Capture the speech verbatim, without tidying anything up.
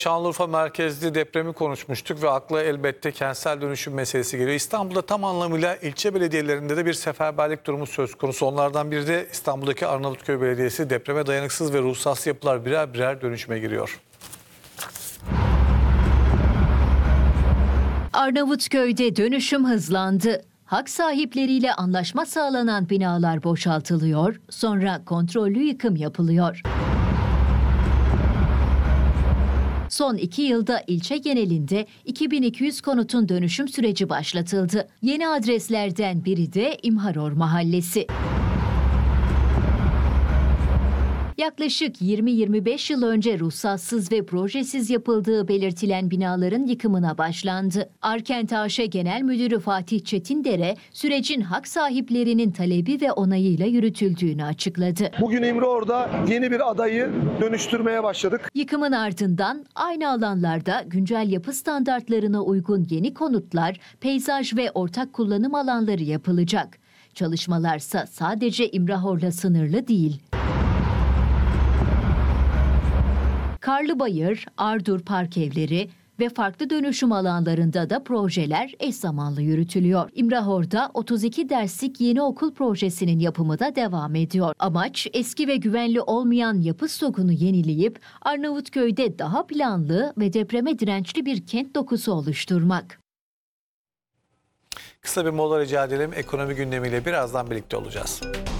Şanlıurfa merkezli depremi konuşmuştuk ve akla elbette kentsel dönüşüm meselesi geliyor. İstanbul'da tam anlamıyla ilçe belediyelerinde de bir seferberlik durumu söz konusu. Onlardan biri de İstanbul'daki Arnavutköy Belediyesi. Depreme dayanıksız ve ruhsatsız yapılar birer birer dönüşüme giriyor. Arnavutköy'de dönüşüm hızlandı. Hak sahipleriyle anlaşma sağlanan binalar boşaltılıyor, sonra kontrollü yıkım yapılıyor. Son iki yılda ilçe genelinde iki bin iki yüz konutun dönüşüm süreci başlatıldı. Yeni adreslerden biri de İmharor Mahallesi. Yaklaşık yirmi yirmi beş yıl önce ruhsatsız ve projesiz yapıldığı belirtilen binaların yıkımına başlandı. Arkent A Ş Genel Müdürü Fatih Çetindere, sürecin hak sahiplerinin talebi ve onayıyla yürütüldüğünü açıkladı. Bugün İmreor'da yeni bir adayı dönüştürmeye başladık. Yıkımın ardından aynı alanlarda güncel yapı standartlarına uygun yeni konutlar, peyzaj ve ortak kullanım alanları yapılacak. Çalışmalarsa sadece İmrahor'la sınırlı değil. Karlıbayır, Ardur Park Evleri ve farklı dönüşüm alanlarında da projeler eş zamanlı yürütülüyor. İmrahor'da otuz iki derslik yeni okul projesinin yapımı da devam ediyor. Amaç eski ve güvenli olmayan yapı stokunu yenileyip Arnavutköy'de daha planlı ve depreme dirençli bir kent dokusu oluşturmak. Kısa bir mola rica edelim. Ekonomi gündemiyle birazdan birlikte olacağız.